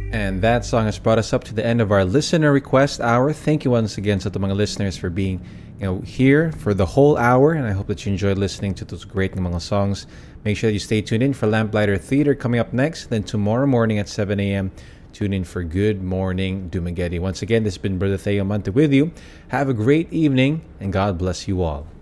And that song has brought us up to the end of our listener request hour. Thank you once again to the mga listeners for being here for the whole hour, and I hope that you enjoyed listening to those great mga songs. Make sure you stay tuned in for Lamplighter Theater coming up next. Then tomorrow morning at 7 a.m., tune in for Good Morning Dumaguete. Once again, this has been Brother Theo Mante with you. Have a great evening, and God bless you all.